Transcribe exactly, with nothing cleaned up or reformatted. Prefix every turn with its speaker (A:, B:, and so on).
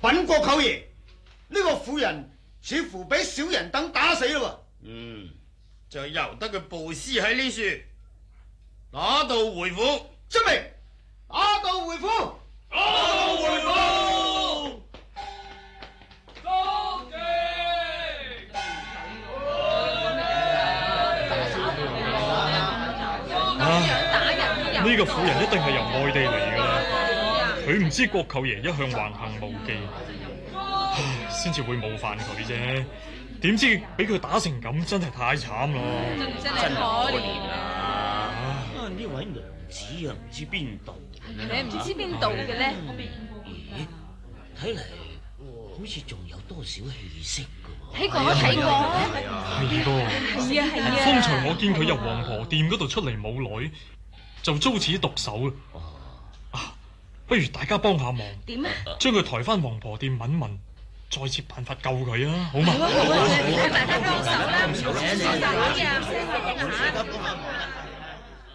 A: 稟國舅爺，呢、這個婦人似乎俾小人等打死咯。
B: 嗯，就由得佢暴屍喺呢處，打道回府。
A: 遵命，打道回府。
B: 打道回府。
C: 呢、這個婦人一定係由外地嚟㗎啦，佢唔知國舅爺一向橫行無忌，唉，先至會冒犯佢啫。點知俾佢打成咁，真係太慘咯！
D: 真係可憐啊！
E: 啊，呢位娘子啊，唔知邊度？
D: 你唔知邊度嘅咧？
E: 咦，睇嚟好似仲有多少氣息㗎喎？
D: 睇過睇過，
C: 係噃，
D: 係啊係啊！
C: 方才我見佢由王婆店嗰度出嚟冇耐，就遭此毒手啦。啊，不如大家幫下忙，
D: 點啊？
C: 將佢抬翻王婆店問問，再設辦法救佢啊，好嘛？
D: 好啊好啊，大家幫手啦，唔好唔好打呀，唔使聲啊嚇！